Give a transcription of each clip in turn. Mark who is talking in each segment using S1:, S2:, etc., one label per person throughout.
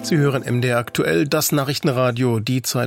S1: Sie hören MDR aktuell, das Nachrichtenradio, die Zeit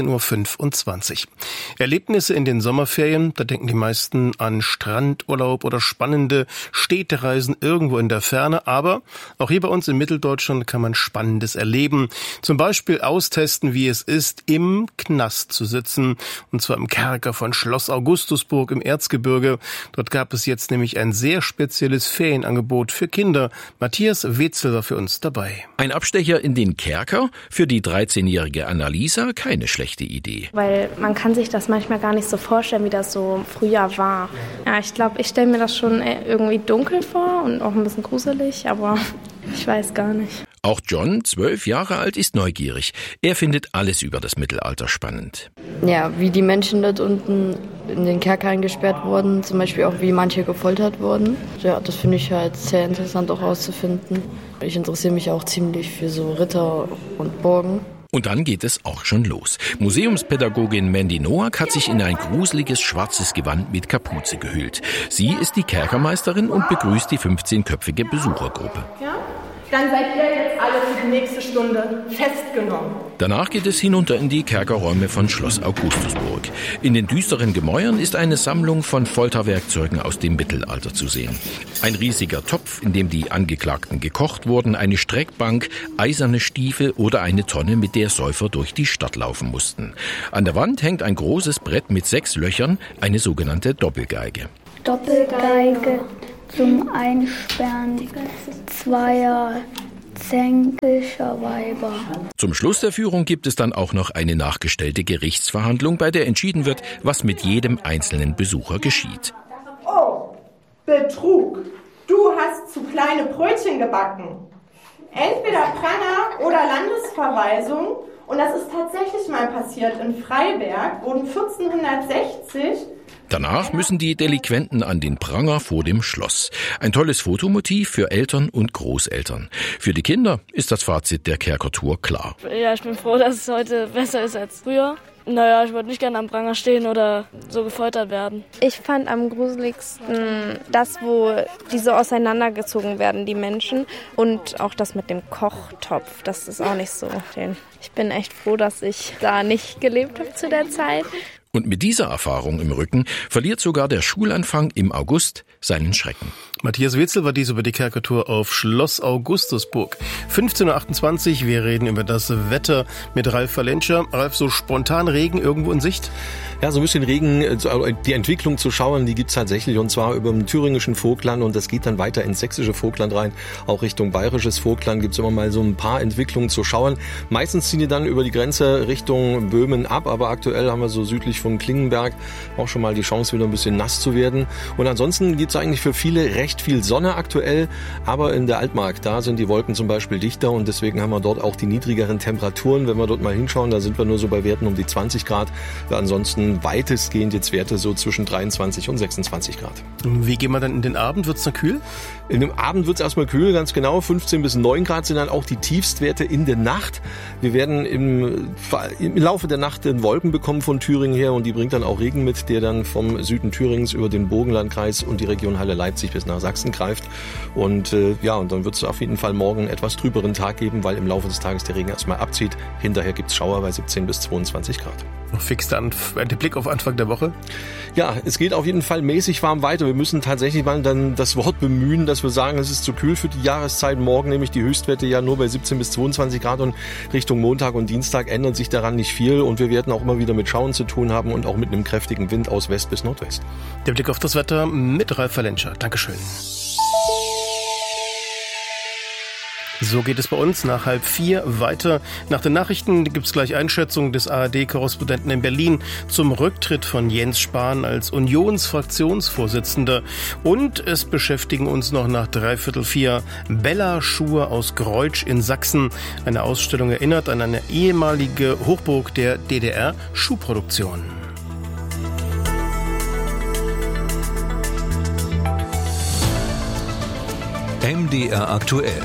S1: 15.25 Uhr. Erlebnisse in den Sommerferien, da denken die meisten an Strandurlaub oder spannende Städtereisen irgendwo in der Ferne. Aber auch hier bei uns in Mitteldeutschland kann man Spannendes erleben. Zum Beispiel austesten, wie es ist, im Knast zu sitzen. Und zwar im Kerker von Schloss Augustusburg im Erzgebirge. Dort gab es jetzt nämlich ein sehr spezielles Ferienangebot für Kinder. Matthias Wetzel war für uns dabei.
S2: Ein Abstecher in den Kerker, für die 13-jährige Annalisa keine schlechte Idee.
S3: Weil man kann sich das manchmal gar nicht so vorstellen, wie das so früher war. Ja, ich glaube, ich stelle mir das schon irgendwie dunkel vor und auch ein bisschen gruselig, aber ich weiß gar nicht.
S2: Auch John, 12 Jahre alt, ist neugierig. Er findet alles über das Mittelalter spannend.
S4: Ja, wie die Menschen dort unten in den Kerker eingesperrt wurden, zum Beispiel auch wie manche gefoltert wurden. Ja, das finde ich halt sehr interessant auch herauszufinden. Ich interessiere mich auch ziemlich für so Ritter und Burgen.
S2: Und dann geht es auch schon los. Museumspädagogin Mandy Noack hat sich in ein gruseliges schwarzes Gewand mit Kapuze gehüllt. Sie ist die Kerkermeisterin und begrüßt die 15-köpfige Besuchergruppe.
S5: Ja? Dann seid ihr jetzt alle für die nächste Stunde festgenommen.
S2: Danach geht es hinunter in die Kerkerräume von Schloss Augustusburg. In den düsteren Gemäuern ist eine Sammlung von Folterwerkzeugen aus dem Mittelalter zu sehen. Ein riesiger Topf, in dem die Angeklagten gekocht wurden, eine Streckbank, eiserne Stiefel oder eine Tonne, mit der Säufer durch die Stadt laufen mussten. An der Wand hängt ein großes Brett mit 6 Löchern, eine sogenannte Doppelgeige.
S6: Doppelgeige zum Einsperren zweier zänkischer Weiber.
S2: Zum Schluss der Führung gibt es dann auch noch eine nachgestellte Gerichtsverhandlung, bei der entschieden wird, was mit jedem einzelnen Besucher geschieht.
S5: Oh, Betrug. Du hast zu kleine Brötchen gebacken. Entweder Pranger oder Landesverweisung. Und das ist tatsächlich mal passiert. In Freiberg wurden 1460...
S2: Danach müssen die Delinquenten an den Pranger vor dem Schloss. Ein tolles Fotomotiv für Eltern und Großeltern. Für die Kinder ist das Fazit der Kerkertour klar.
S7: Ja, ich bin froh, dass es heute besser ist als früher. Naja, ich würde nicht gerne am Pranger stehen oder so gefoltert werden. Ich
S3: fand am gruseligsten das, wo die so auseinandergezogen werden, die Menschen. Und auch das mit dem Kochtopf, das ist auch nicht so schön. Ich bin echt froh, dass ich da nicht gelebt habe zu der Zeit.
S2: Und mit dieser Erfahrung im Rücken verliert sogar der Schulanfang im August seinen Schrecken.
S1: Matthias Wetzel war dies über die Kerkertour auf Schloss Augustusburg. 15.28 Uhr, wir reden über das Wetter mit Ralf Valenscher. Ralf, so spontan Regen irgendwo in Sicht?
S8: Ja, so ein bisschen Regen, die Entwicklung zu schauen, die gibt's tatsächlich, und zwar über dem thüringischen Vogtland, und das geht dann weiter ins sächsische Vogtland rein. Auch Richtung bayerisches Vogtland gibt's immer mal so ein paar Entwicklungen zu schauen. Meistens ziehen die dann über die Grenze Richtung Böhmen ab, aber aktuell haben wir so südlich von Klingenberg auch schon mal die Chance, wieder ein bisschen nass zu werden. Und ansonsten gibt's eigentlich für viele recht viel Sonne aktuell, aber in der Altmark, da sind die Wolken zum Beispiel dichter, und deswegen haben wir dort auch die niedrigeren Temperaturen. Wenn wir dort mal hinschauen, da sind wir nur so bei Werten um die 20 Grad. Ansonsten weitestgehend jetzt Werte so zwischen 23 und 26 Grad.
S1: Wie gehen wir dann in den Abend? Wird's dann kühl?
S8: In dem Abend wird's erstmal kühl, ganz genau. 15 bis 9 Grad sind dann auch die Tiefstwerte in der Nacht. Wir werden im Laufe der Nacht Wolken bekommen von Thüringen her, und die bringt dann auch Regen mit, der dann vom Süden Thürings über den Burgenlandkreis und die Region Halle-Leipzig bis nach Sachsen greift. Und und dann wird es auf jeden Fall morgen etwas trüberen Tag geben, weil im Laufe des Tages der Regen erstmal abzieht. Hinterher gibt's Schauer bei 17 bis 22 Grad.
S1: Noch fix dann der Blick auf Anfang der Woche?
S8: Ja, es geht auf jeden Fall mäßig warm weiter. Wir müssen tatsächlich mal dann das Wort bemühen, dass wir sagen, es ist zu kühl für die Jahreszeit. Morgen nämlich die Höchstwerte ja nur bei 17 bis 22 Grad, und Richtung Montag und Dienstag ändert sich daran nicht viel, und wir werden auch immer wieder mit Schauen zu tun haben und auch mit einem kräftigen Wind aus West bis Nordwest.
S1: Der Blick auf das Wetter mit Ralf Valenscher. Dankeschön. So geht es bei uns nach 3:30 weiter. Nach den Nachrichten gibt es gleich Einschätzung des ARD-Korrespondenten in Berlin zum Rücktritt von Jens Spahn als Unionsfraktionsvorsitzender. Und es beschäftigen uns noch nach 3:45 Bella Schuhe aus Greutsch in Sachsen. Eine Ausstellung erinnert an eine ehemalige Hochburg der DDR-Schuhproduktion.
S9: MDR aktuell.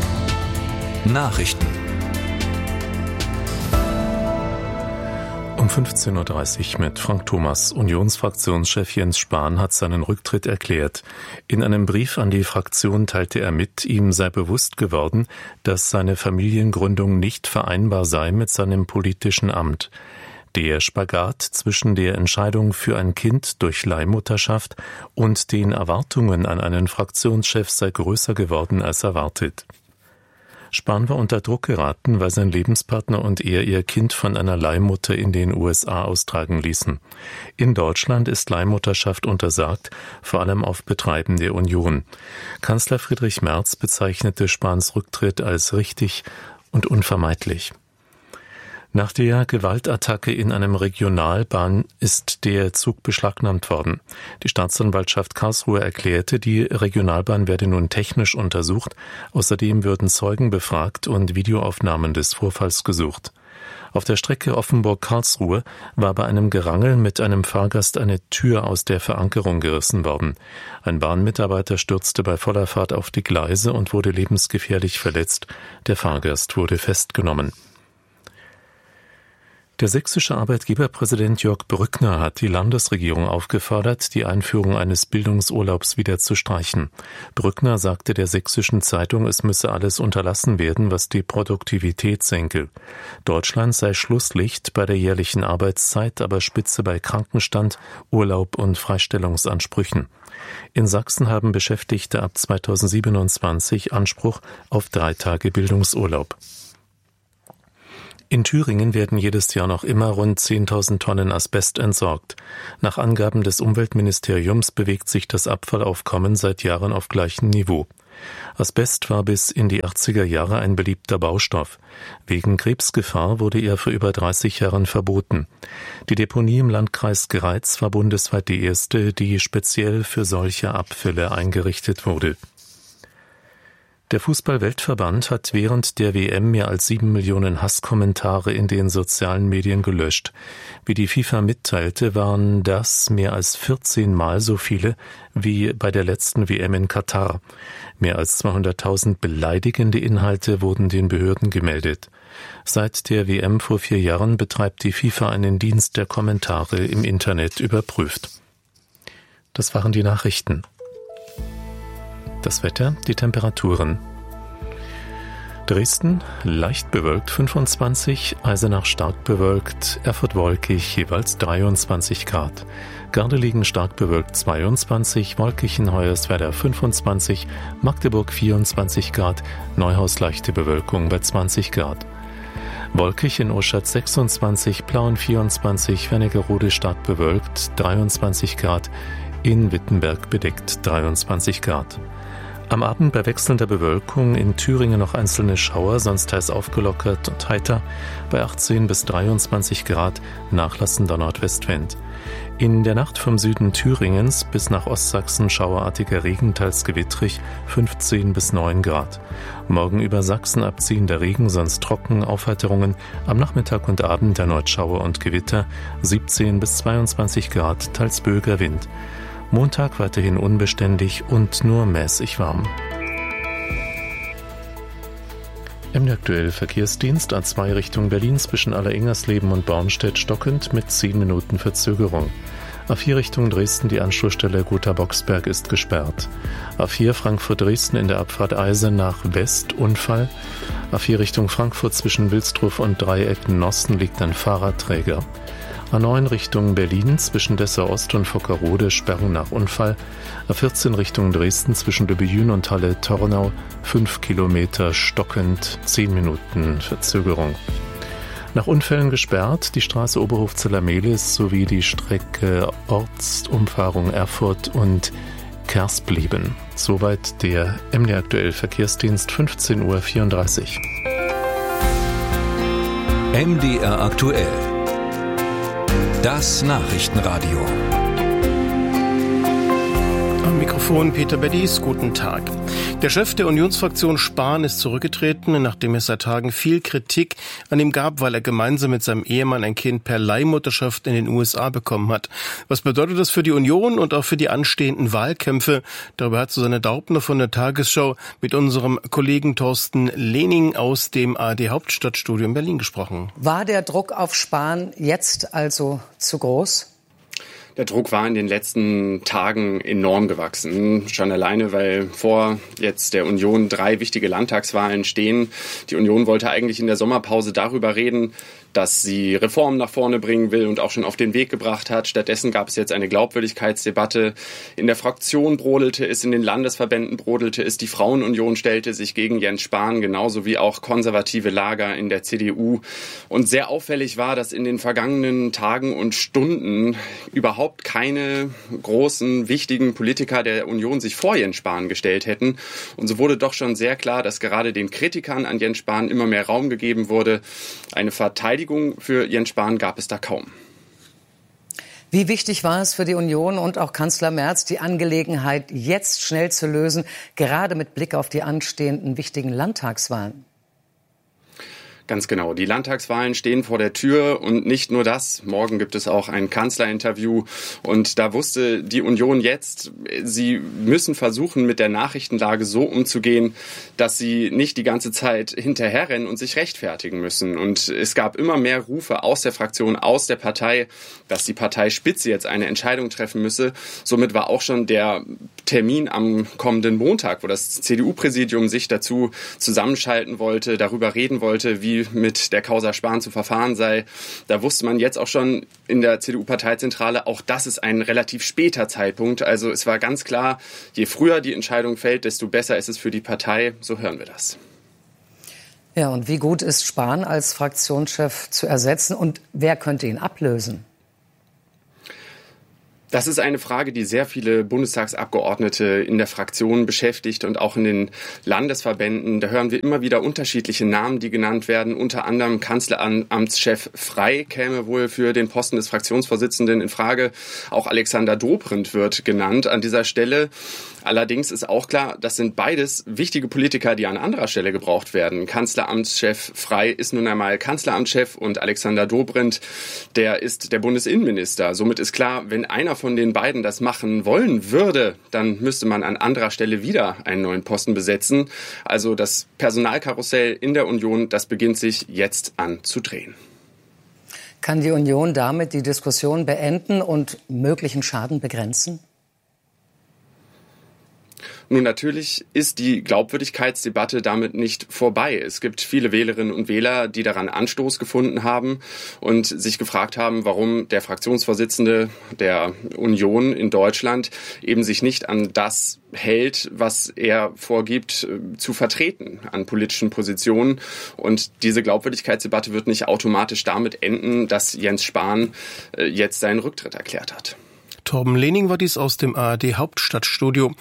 S9: Nachrichten.
S1: Um
S10: 15.30 Uhr mit Frank Thomas. Unionsfraktionschef Jens Spahn hat seinen Rücktritt erklärt. In einem Brief an die Fraktion teilte er mit, ihm sei bewusst geworden, dass seine Familiengründung nicht vereinbar sei mit seinem politischen Amt. Der Spagat zwischen der Entscheidung für ein Kind durch Leihmutterschaft und den Erwartungen an einen Fraktionschef sei größer geworden als erwartet. Spahn war unter Druck geraten, weil sein Lebenspartner und er ihr Kind von einer Leihmutter in den USA austragen ließen. In Deutschland ist Leihmutterschaft untersagt, vor allem auf Betreiben der Union. Kanzler Friedrich Merz bezeichnete Spahns Rücktritt als richtig und unvermeidlich. Nach der Gewaltattacke in einem Regionalbahn ist der Zug beschlagnahmt worden. Die Staatsanwaltschaft Karlsruhe erklärte, die Regionalbahn werde nun technisch untersucht. Außerdem würden Zeugen befragt und Videoaufnahmen des Vorfalls gesucht. Auf der Strecke Offenburg-Karlsruhe war bei einem Gerangel mit einem Fahrgast eine Tür aus der Verankerung gerissen worden. Ein Bahnmitarbeiter stürzte bei voller Fahrt auf die Gleise und wurde lebensgefährlich verletzt. Der Fahrgast wurde festgenommen. Der sächsische Arbeitgeberpräsident Jörg Brückner hat die Landesregierung aufgefordert, die Einführung eines Bildungsurlaubs wieder zu streichen. Brückner sagte der Sächsischen Zeitung, es müsse alles unterlassen werden, was die Produktivität senke. Deutschland sei Schlusslicht bei der jährlichen Arbeitszeit, aber Spitze bei Krankenstand, Urlaub und Freistellungsansprüchen. In Sachsen haben Beschäftigte ab 2027 Anspruch auf 3 Tage Bildungsurlaub. In Thüringen werden jedes Jahr noch immer rund 10.000 Tonnen Asbest entsorgt. Nach Angaben des Umweltministeriums bewegt sich das Abfallaufkommen seit Jahren auf gleichem Niveau. Asbest war bis in die 80er Jahre ein beliebter Baustoff. Wegen Krebsgefahr wurde er vor über 30 Jahren verboten. Die Deponie im Landkreis Greiz war bundesweit die erste, die speziell für solche Abfälle eingerichtet wurde. Der Fußball-Weltverband hat während der WM mehr als 7 Millionen Hasskommentare in den sozialen Medien gelöscht. Wie die FIFA mitteilte, waren das mehr als 14 Mal so viele wie bei der letzten WM in Katar. Mehr als 200.000 beleidigende Inhalte wurden den Behörden gemeldet. Seit der WM vor 4 Jahren betreibt die FIFA einen Dienst, der Kommentare im Internet überprüft. Das waren die Nachrichten. Das Wetter, die Temperaturen. Dresden leicht bewölkt 25, Eisenach stark bewölkt, Erfurt wolkig jeweils 23 Grad. Gardelegen stark bewölkt 22, Wolkischen Hoyerswerda 25, Magdeburg 24 Grad, Neuhaus leichte Bewölkung bei 20 Grad. Wolkig in Oschatz 26, Plauen 24, Wernigerode stark bewölkt 23 Grad, in Wittenberg bedeckt 23 Grad. Am Abend bei wechselnder Bewölkung in Thüringen noch einzelne Schauer, sonst teils aufgelockert und heiter, bei 18 bis 23 Grad, nachlassender Nordwestwind. In der Nacht vom Süden Thüringens bis nach Ostsachsen schauerartiger Regen, teils gewittrig, 15 bis 9 Grad. Morgen über Sachsen abziehender Regen, sonst trocken, Aufheiterungen, am Nachmittag und Abend erneut Schauer und Gewitter, 17 bis 22 Grad, teils böiger Wind. Montag weiterhin unbeständig und nur mäßig warm. MD aktuell Verkehrsdienst A2 Richtung Berlin zwischen Allerengersleben und Bornstedt stockend mit 10 Minuten Verzögerung. A4 Richtung Dresden, die Anschlussstelle Gotha-Boxberg ist gesperrt. A4 Frankfurt-Dresden in der Abfahrt Eisen nach West Unfall. A4 Richtung Frankfurt zwischen Wilsdruf und Dreiecken-Nossen liegt ein Fahrradträger. A9 Richtung Berlin zwischen Dessau-Ost und Fockerode Sperrung nach Unfall. A14 Richtung Dresden zwischen Lübbejün und Halle-Tornau 5 Kilometer stockend, 10 Minuten Verzögerung. Nach Unfällen gesperrt die Straße Oberhof-Zellermehlis sowie die Strecke Ortsumfahrung Erfurt und Kersblieben. Soweit der MD aktuell Verkehrsdienst 15.34 Uhr.
S9: MDR aktuell. Das Nachrichtenradio.
S1: Am Mikrofon Mikrofon Peter Beddies, guten Tag. Der Chef der Unionsfraktion Spahn ist zurückgetreten, nachdem es seit Tagen viel Kritik an ihm gab, weil er gemeinsam mit seinem Ehemann ein Kind per Leihmutterschaft in den USA bekommen hat. Was bedeutet das für die Union und auch für die anstehenden Wahlkämpfe? Darüber hat Susanne Daubner von der Tagesschau mit unserem Kollegen Thorsten Lehning aus dem ARD Hauptstadtstudio in Berlin gesprochen.
S11: War der Druck auf Spahn jetzt also zu groß?
S12: Der Druck war in den letzten Tagen enorm gewachsen. Schon alleine, weil vor jetzt der Union 3 wichtige Landtagswahlen stehen. Die Union wollte eigentlich in der Sommerpause darüber reden, dass sie Reformen nach vorne bringen will und auch schon auf den Weg gebracht hat. Stattdessen gab es jetzt eine Glaubwürdigkeitsdebatte. In der Fraktion brodelte es, in den Landesverbänden brodelte es. Die Frauenunion stellte sich gegen Jens Spahn, genauso wie auch konservative Lager in der CDU. Und sehr auffällig war, dass in den vergangenen Tagen und Stunden überhaupt keine großen, wichtigen Politiker der Union sich vor Jens Spahn gestellt hätten. Und so wurde doch schon sehr klar, dass gerade den Kritikern an Jens Spahn immer mehr Raum gegeben wurde. Eine Verteidigung für Jens Spahn gab es da kaum.
S11: Wie wichtig war es für die Union und auch Kanzler Merz, die Angelegenheit jetzt schnell zu lösen, gerade mit Blick auf die anstehenden wichtigen Landtagswahlen?
S12: Ganz genau. Die Landtagswahlen stehen vor der Tür und nicht nur das. Morgen gibt es auch ein Kanzlerinterview und da wusste die Union jetzt, sie müssen versuchen, mit der Nachrichtenlage so umzugehen, dass sie nicht die ganze Zeit hinterherrennen und sich rechtfertigen müssen. Und es gab immer mehr Rufe aus der Fraktion, aus der Partei, dass die Parteispitze jetzt eine Entscheidung treffen müsse. Somit war auch schon der Termin am kommenden Montag, wo das CDU-Präsidium sich dazu zusammenschalten wollte, darüber reden wollte, wie mit der Causa Spahn zu verfahren sei. Da wusste man jetzt auch schon in der CDU-Parteizentrale, auch das ist ein relativ später Zeitpunkt. Also es war ganz klar, je früher die Entscheidung fällt, desto besser ist es für die Partei. So hören wir das.
S11: Ja, und wie gut ist Spahn als Fraktionschef zu ersetzen und wer könnte ihn ablösen?
S12: Das ist eine Frage, die sehr viele Bundestagsabgeordnete in der Fraktion beschäftigt und auch in den Landesverbänden. Da hören wir immer wieder unterschiedliche Namen, die genannt werden. Unter anderem Kanzleramtschef Frey käme wohl für den Posten des Fraktionsvorsitzenden in Frage. Auch Alexander Dobrindt wird genannt an dieser Stelle. Allerdings ist auch klar, das sind beides wichtige Politiker, die an anderer Stelle gebraucht werden. Kanzleramtschef Frey ist nun einmal Kanzleramtschef und Alexander Dobrindt, der ist der Bundesinnenminister. Somit ist klar, wenn einer von den beiden das machen wollen würde, dann müsste man an anderer Stelle wieder einen neuen Posten besetzen. Also das Personalkarussell in der Union, das beginnt sich jetzt an zu drehen.
S11: Kann die Union damit die Diskussion beenden und möglichen Schaden begrenzen?
S12: Nun, natürlich ist die Glaubwürdigkeitsdebatte damit nicht vorbei. Es gibt viele Wählerinnen und Wähler, die daran Anstoß gefunden haben und sich gefragt haben, warum der Fraktionsvorsitzende der Union in Deutschland eben sich nicht an das hält, was er vorgibt zu vertreten an politischen Positionen. Und diese Glaubwürdigkeitsdebatte wird nicht automatisch damit enden, dass Jens Spahn jetzt seinen Rücktritt erklärt hat.
S1: Torben Lehning war dies aus dem ARD Hauptstadtstudio,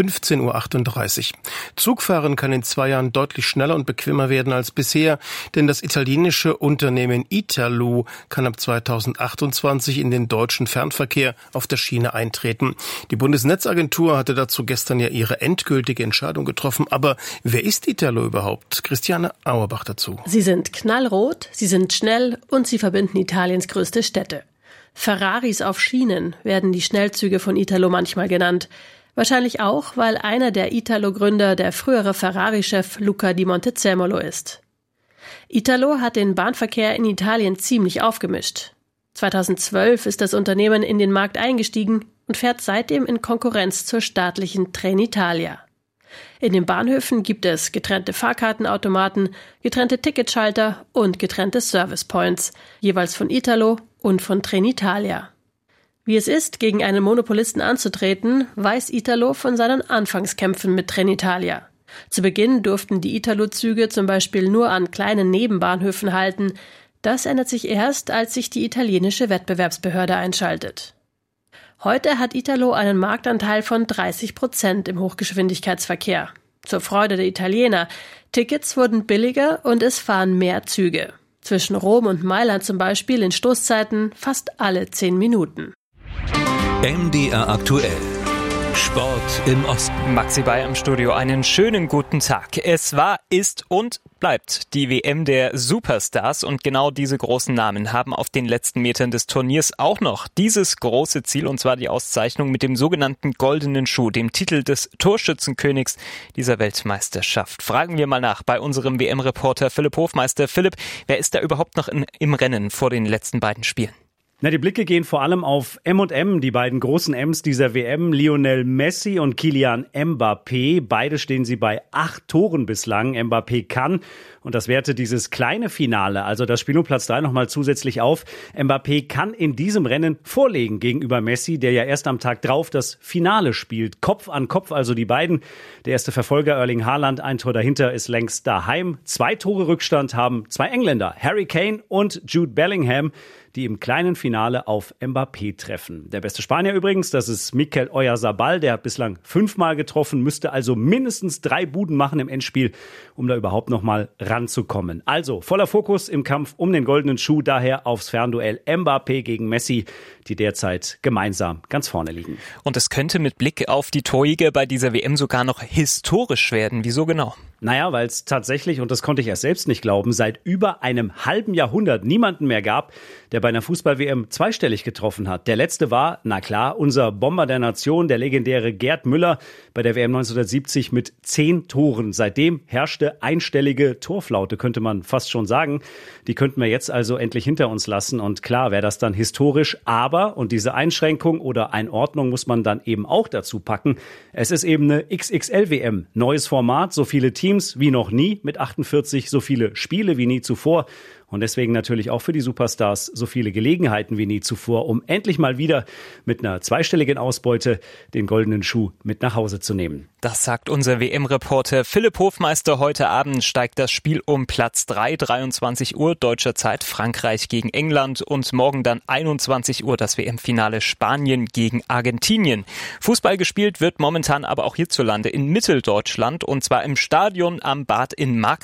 S1: 15:38 Uhr. Zugfahren kann in 2 Jahren deutlich schneller und bequemer werden als bisher, denn das italienische Unternehmen Italo kann ab 2028 in den deutschen Fernverkehr auf der Schiene eintreten. Die Bundesnetzagentur hatte dazu gestern ja ihre endgültige Entscheidung getroffen. Aber wer ist Italo überhaupt? Christiane Auerbach dazu.
S13: Sie sind knallrot, sie sind schnell und sie verbinden Italiens größte Städte. Ferraris auf Schienen werden die Schnellzüge von Italo manchmal genannt. Wahrscheinlich auch, weil einer der Italo-Gründer der frühere Ferrari-Chef Luca di Montezemolo ist. Italo hat den Bahnverkehr in Italien ziemlich aufgemischt. 2012 ist das Unternehmen in den Markt eingestiegen und fährt seitdem in Konkurrenz zur staatlichen Trenitalia. In den Bahnhöfen gibt es getrennte Fahrkartenautomaten, getrennte Ticketschalter und getrennte Service Points, jeweils von Italo und von Trenitalia. Wie es ist, gegen einen Monopolisten anzutreten, weiß Italo von seinen Anfangskämpfen mit Trenitalia. Zu Beginn durften die Italo-Züge zum Beispiel nur an kleinen Nebenbahnhöfen halten. Das ändert sich erst, als sich die italienische Wettbewerbsbehörde einschaltet. Heute hat Italo einen Marktanteil von 30% im Hochgeschwindigkeitsverkehr. Zur Freude der Italiener. Tickets wurden billiger und es fahren mehr Züge. Zwischen Rom und Mailand zum Beispiel in Stoßzeiten fast alle 10 Minuten.
S9: MDR aktuell. Sport im Osten.
S14: Maxi Bay im Studio, einen schönen guten Tag. Es war, ist und bleibt die WM der Superstars und genau diese großen Namen haben auf den letzten Metern des Turniers auch noch dieses große Ziel, und zwar die Auszeichnung mit dem sogenannten Goldenen Schuh, dem Titel des Torschützenkönigs dieser Weltmeisterschaft. Fragen wir mal nach bei unserem WM-Reporter Philipp Hofmeister. Philipp, wer ist da überhaupt noch im Rennen vor den letzten beiden Spielen?
S15: Na, die Blicke gehen vor allem auf M&M, die beiden großen M's dieser WM, Lionel Messi und Kylian Mbappé. Beide stehen sie bei 8 Toren bislang. Mbappé kann, und das wertet dieses kleine Finale, also das Spiel um Platz 3 nochmal zusätzlich auf, Mbappé kann in diesem Rennen vorlegen gegenüber Messi, der ja erst am Tag drauf das Finale spielt. Kopf an Kopf also die beiden. Der erste Verfolger Erling Haaland, ein Tor dahinter, ist längst daheim. 2 Tore Rückstand haben 2 Engländer, Harry Kane und Jude Bellingham, die im kleinen Finale auf Mbappé treffen. Der beste Spanier übrigens, das ist Mikel Oyarzabal, der hat bislang 5-mal getroffen, müsste also mindestens 3 Buden machen im Endspiel, um da überhaupt noch mal ranzukommen. Also voller Fokus im Kampf um den Goldenen Schuh, daher aufs Fernduell Mbappé gegen Messi, die derzeit gemeinsam ganz vorne liegen.
S14: Und es könnte mit Blick auf die Torjäger bei dieser WM sogar noch historisch werden. Wieso genau?
S15: Naja, weil es tatsächlich, und das konnte ich erst selbst nicht glauben, seit über einem halben Jahrhundert niemanden mehr gab, der bei einer Fußball-WM zweistellig getroffen hat. Der letzte war, na klar, unser Bomber der Nation, der legendäre Gerd Müller bei der WM 1970 mit 10 Toren. Seitdem herrschte einstellige Torflaute, könnte man fast schon sagen. Die könnten wir jetzt also endlich hinter uns lassen. Und klar wäre das dann historisch, aber, und diese Einschränkung oder Einordnung muss man dann eben auch dazu packen, es ist eben eine XXL-WM. Neues Format, so viele Teams wie noch nie, mit 48 so viele Spiele wie nie zuvor. Und deswegen natürlich auch für die Superstars so viele Gelegenheiten wie nie zuvor, um endlich mal wieder mit einer zweistelligen Ausbeute den Goldenen Schuh mit nach Hause zu nehmen.
S14: Das sagt unser WM-Reporter Philipp Hofmeister. Heute Abend steigt das Spiel um Platz 3, 23 Uhr deutscher Zeit, Frankreich gegen England, und morgen dann 21 Uhr das WM-Finale Spanien gegen Argentinien. Fußball gespielt wird momentan aber auch hierzulande in Mitteldeutschland, und zwar im Stadion am Bad in Mark.